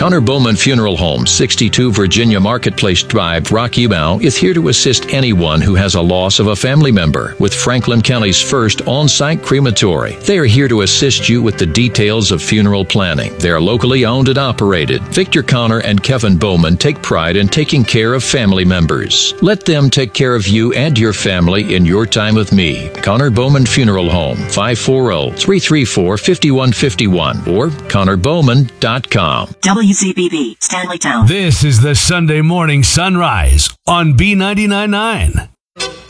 Connor Bowman Funeral Home, 62 Virginia Marketplace Drive, Rocky Mount, is here to assist anyone who has a loss of a family member with Franklin County's first on-site crematory. They are here to assist you with the details of funeral planning. They are locally owned and operated. Victor Connor and Kevin Bowman take pride in taking care of family members. Let them take care of you and your family in your time with me. Connor Bowman Funeral Home, 540-334-5151 or ConnorBowman.com. WZBB, Stanleytown. This is the Sunday Morning Sunrise on B99.9.